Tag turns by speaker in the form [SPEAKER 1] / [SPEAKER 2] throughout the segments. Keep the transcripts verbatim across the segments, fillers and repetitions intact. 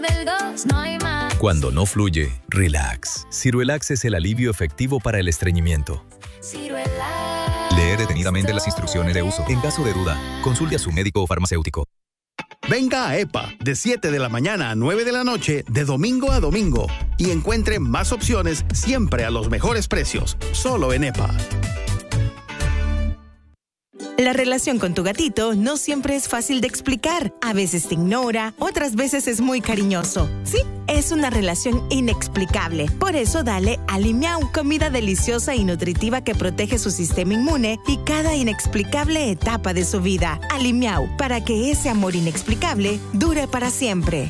[SPEAKER 1] Del dos no hay más.
[SPEAKER 2] Cuando no fluye, relax. Ciruelax es el alivio efectivo para el estreñimiento.
[SPEAKER 1] Ciruelax.
[SPEAKER 2] Leer detenidamente las instrucciones de uso. En caso de duda, consulte a su médico o farmacéutico.
[SPEAKER 3] Venga a EPA de siete de la mañana a nueve de la noche, de domingo a domingo, y encuentre más opciones siempre a los mejores precios. Solo en EPA.
[SPEAKER 4] La relación con tu gatito no siempre es fácil de explicar. A veces te ignora, otras veces es muy cariñoso. Sí, es una relación inexplicable. Por eso dale Alimiau, comida deliciosa y nutritiva que protege su sistema inmune y cada inexplicable etapa de su vida. Alimiau, para que ese amor inexplicable dure para siempre.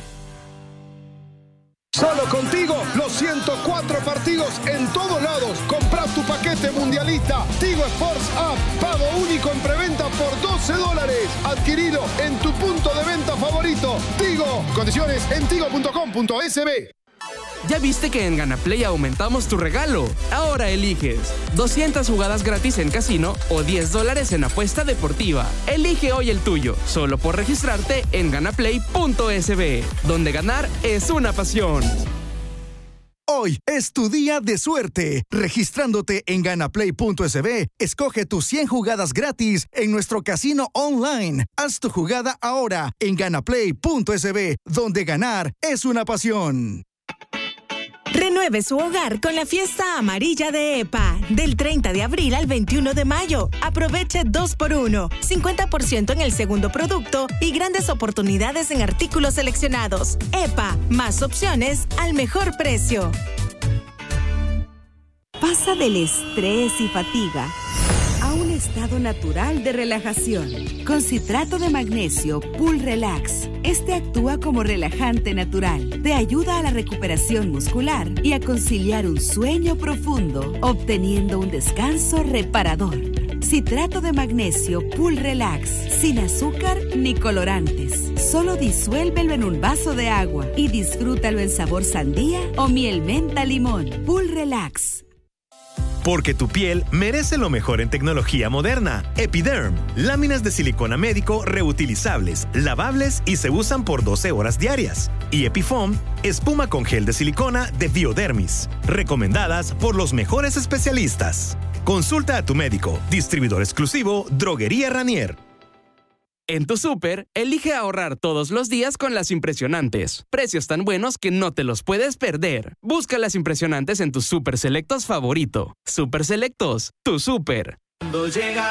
[SPEAKER 5] Solo contigo, los ciento cuatro partidos en todos lados. Compra tu paquete mundialista Tigo Sports App. Pago único en preventa por doce dólares. Adquirido en tu punto de venta favorito. Tigo. Condiciones en tigo punto com punto es be.
[SPEAKER 6] ¿Ya viste que en Ganaplay aumentamos tu regalo? Ahora eliges doscientas jugadas gratis en casino o diez dólares en apuesta deportiva. Elige hoy el tuyo, solo por registrarte en ganaplay punto es be, donde ganar es una pasión.
[SPEAKER 7] Hoy es tu día de suerte. Registrándote en ganaplay punto es be, escoge tus cien jugadas gratis en nuestro casino online. Haz tu jugada ahora en ganaplay punto es be, donde ganar es una pasión.
[SPEAKER 4] Renueve su hogar con la fiesta amarilla de EPA, del treinta de abril al veintiuno de mayo. Aproveche dos por uno, cincuenta por ciento en el segundo producto y grandes oportunidades en artículos seleccionados. EPA, más opciones al mejor precio.
[SPEAKER 8] Pasa del estrés y fatiga a un estado natural de relajación. Con citrato de magnesio Pool Relax. Este actúa como relajante natural. Te ayuda a la recuperación muscular y a conciliar un sueño profundo, obteniendo un descanso reparador. Citrato de magnesio Pool Relax. Sin azúcar ni colorantes. Solo disuélvelo en un vaso de agua y disfrútalo en sabor sandía o miel menta limón. Pool Relax.
[SPEAKER 9] Porque tu piel merece lo mejor en tecnología moderna. Epiderm, láminas de silicona médico reutilizables, lavables y se usan por doce horas diarias. Y Epifoam, espuma con gel de silicona de Biodermis, recomendadas por los mejores especialistas. Consulta a tu médico. Distribuidor exclusivo, Droguería Ranier.
[SPEAKER 6] En tu súper, elige ahorrar todos los días con las impresionantes. Precios tan buenos que no te los puedes perder. Busca las impresionantes en tus Super Selectos favorito. Super Selectos, tu súper.
[SPEAKER 10] Cuando llega